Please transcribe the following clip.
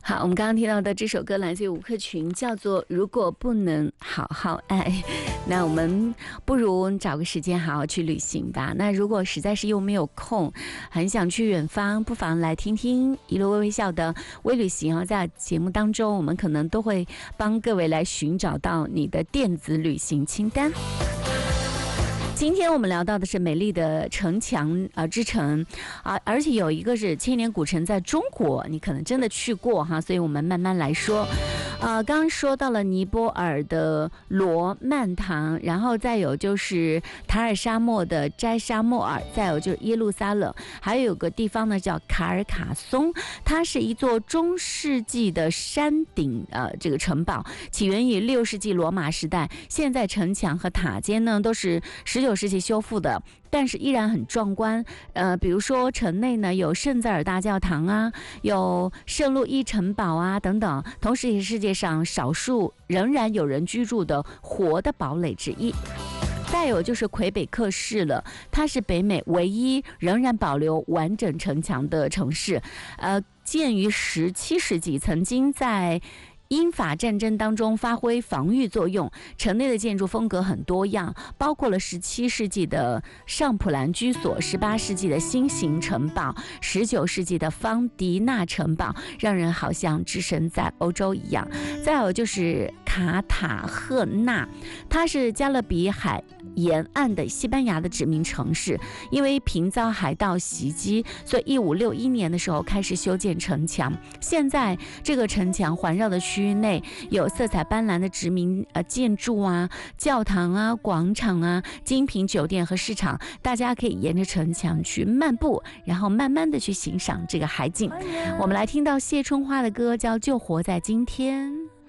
好，我们刚刚听到的这首歌来自于吴克群，叫做《如果不能好好爱》。那我们不如找个时间好好去旅行吧。那如果实在是又没有空，很想去远方，不妨来听听一路微微笑的微旅行。在节目当中，我们可能都会帮各位来寻找到你的电子旅行清单。今天我们聊到的是美丽的城墙之城而且有一个是千年古城在中国，你可能真的去过哈，所以我们慢慢来说。刚刚说到了尼泊尔的罗曼堂，然后再有就是塔尔沙漠的斋沙莫尔，再有就是耶路撒冷，还有个地方呢叫卡尔卡松，它是一座中世纪的山顶这个城堡，起源于6世纪罗马时代，现在城墙和塔尖呢都是19世纪修复的，但是依然很壮观。比如说城内呢有圣泽尔大教堂啊，有圣路易城堡啊等等，同时也是世界上少数仍然有人居住的活的堡垒之一。再有就是魁北克市了，它是北美唯一仍然保留完整城墙的城市。建于17世纪，曾经在英法战争当中发挥防御作用，城内的建筑风格很多样，包括了17世纪的上普兰居所、18世纪的新型城堡、19世纪的方迪纳城堡，让人好像置身在欧洲一样。再有就是卡塔赫纳，它是加勒比海沿岸的西班牙的殖民城市，因为频遭海盗袭击，所以1561年的时候开始修建城墙。现在这个城墙环绕的区域内有色彩斑斓的殖民建筑啊、教堂啊、广场啊、精品酒店和市场，大家可以沿着城墙去漫步，然后慢慢的去欣赏这个海景。我们来听到谢春花的歌，叫《就活在今天》。